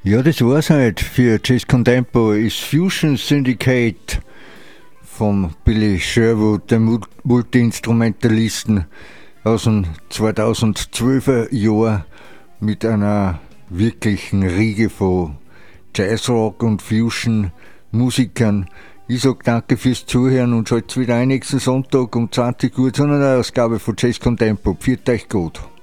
Ja, das war's halt für Jazz Contempo. Ist Fusion Syndicate vom Billy Sherwood, dem Multi-Instrumentalisten aus dem 2012er Jahr mit einer wirklichen Riege von Jazzrock und Fusion-Musikern. Ich sag danke fürs Zuhören und schalt's wieder ein nächsten Sonntag um 20 Uhr zu einer Ausgabe von Jazz Contempo. Pfiat euch gut.